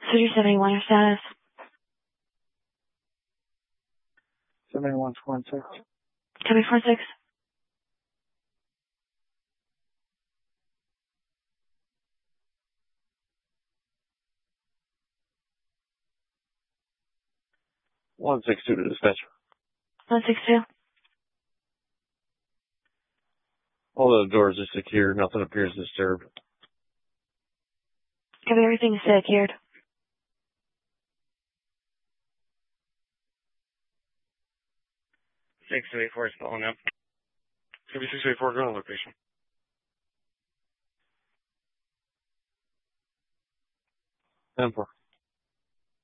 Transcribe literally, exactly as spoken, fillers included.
Surgery seventy-one, your status. seventy-one, four and six. Copy four six. one six two to dispatch. one six two. All the doors are secure. Nothing appears disturbed. Copy, everything is secured. six two eight four is following up. Copy six two eight four, go on location. ten four.